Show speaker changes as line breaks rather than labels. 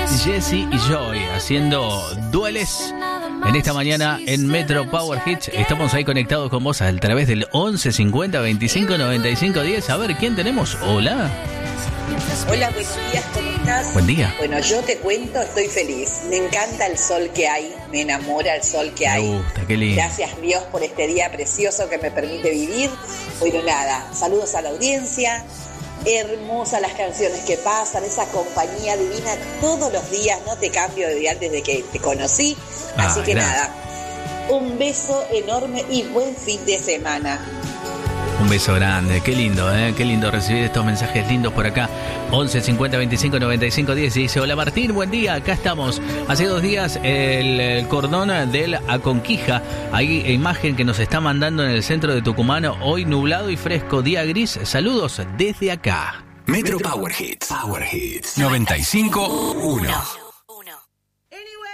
Jesse y Joy haciendo dueles en esta mañana en Metro Power Hits. Estamos ahí conectados con vos a través del 11 50 25 95 10. A ver, ¿quién tenemos? Hola.
Hola, buenos días, ¿cómo estás?
Buen día.
Bueno, yo te cuento, estoy feliz. Me encanta el sol que hay, me enamora el sol que hay.
Me gusta, qué lindo.
Gracias Dios por este día precioso que me permite vivir. Bueno, nada, saludos a la audiencia. Hermosas las canciones que pasan, esa compañía divina todos los días, no te cambio de día desde que te conocí. Así que
gracias.
nada, un beso enorme y buen fin de semana.
Un beso grande, qué lindo, qué lindo recibir estos mensajes lindos por acá. 11 50 25 95 10. Y dice: hola Martín, buen día, acá estamos. Hace 2 días el cordón del Aconquija. Hay imagen que nos está mandando en el centro de Tucumán. Hoy nublado y fresco, día gris. Saludos desde acá.
Metro Power Hits. Power Hits 95.1.